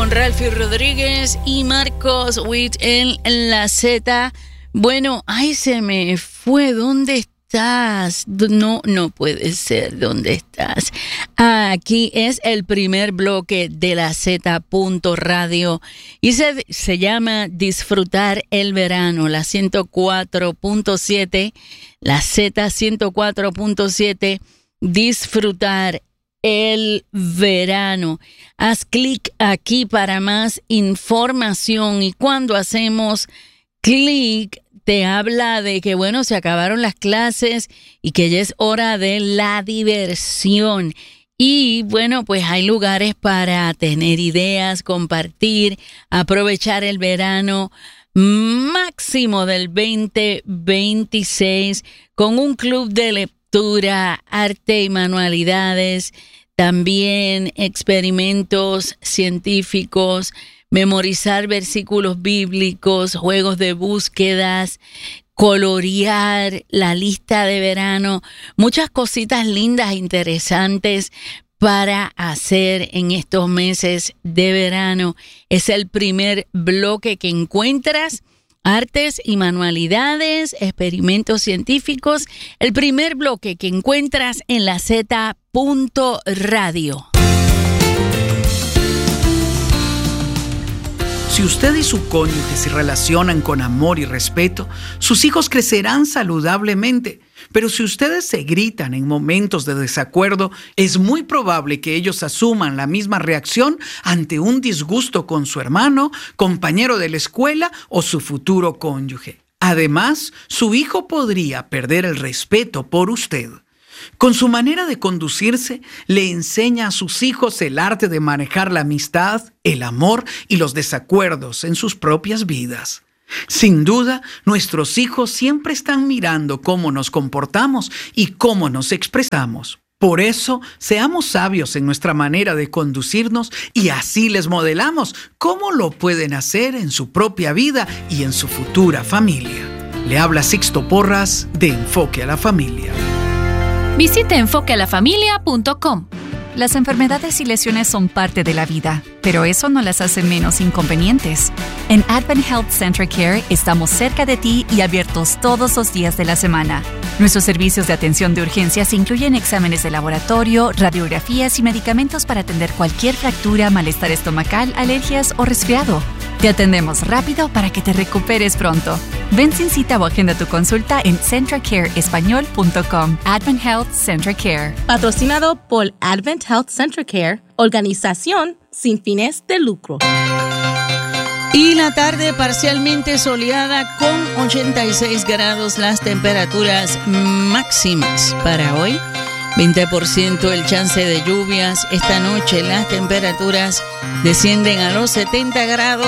con Ralphie Rodríguez y Marcos Witt en la Z. Bueno, ay, se me fue. ¿Dónde estás? No puede ser. ¿Dónde estás? Aquí es el primer bloque de la Z.radio y se llama Disfrutar el Verano, la 104.7, la Z 104.7, Disfrutar el verano. Haz clic aquí para más información y cuando hacemos clic te habla de que bueno, se acabaron las clases y que ya es hora de la diversión. Y bueno, pues hay lugares para tener ideas, compartir, aprovechar el verano máximo del 2026 con un club de lectura, arte y manualidades, también experimentos científicos, memorizar versículos bíblicos, juegos de búsquedas, colorear la lista de verano, muchas cositas lindas e interesantes para hacer en estos meses de verano. Es el primer bloque que encuentras. Artes y manualidades, experimentos científicos, el primer bloque que encuentras en la Z.radio. Si usted y su cónyuge se relacionan con amor y respeto, sus hijos crecerán saludablemente. Pero si ustedes se gritan en momentos de desacuerdo, es muy probable que ellos asuman la misma reacción ante un disgusto con su hermano, compañero de la escuela o su futuro cónyuge. Además, su hijo podría perder el respeto por usted. Con su manera de conducirse, le enseña a sus hijos el arte de manejar la amistad, el amor y los desacuerdos en sus propias vidas. Sin duda, nuestros hijos siempre están mirando cómo nos comportamos y cómo nos expresamos. Por eso, seamos sabios en nuestra manera de conducirnos y así les modelamos cómo lo pueden hacer en su propia vida y en su futura familia. Le habla Sixto Porras de Enfoque a la Familia. Visite enfoquealafamilia.com. Las enfermedades y lesiones son parte de la vida, pero eso no las hace menos inconvenientes. En Advent Health Center Care estamos cerca de ti y abiertos todos los días de la semana. Nuestros servicios de atención de urgencias incluyen exámenes de laboratorio, radiografías y medicamentos para atender cualquier fractura, malestar estomacal, alergias o resfriado. Te atendemos rápido para que te recuperes pronto. Ven sin cita o agenda tu consulta en centracareespañol.com. Advent Health Center Care. Patrocinado por Advent Health Center Care, organización sin fines de lucro. Y la tarde parcialmente soleada con 86 grados las temperaturas máximas para hoy. 20% el chance de lluvias. Esta noche las temperaturas descienden a los 70 grados.